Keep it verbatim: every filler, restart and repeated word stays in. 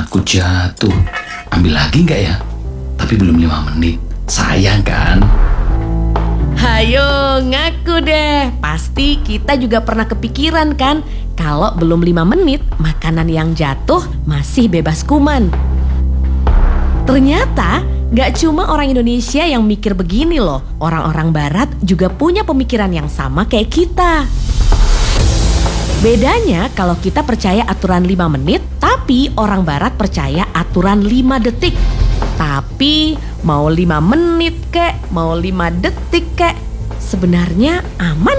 Aku jatuh. Ambil lagi nggak ya? Tapi belum lima menit. Sayang kan? Hayo ngaku deh. Pasti kita juga pernah kepikiran kan, kalau belum lima menit makanan yang jatuh masih bebas kuman. Ternyata gak cuma orang Indonesia yang mikir begini loh. Orang-orang barat juga punya pemikiran yang sama kayak kita. Bedanya kalau kita percaya aturan lima menit, tapi orang barat percaya aturan lima detik. Tapi mau lima menit kek, mau lima detik kek, sebenarnya aman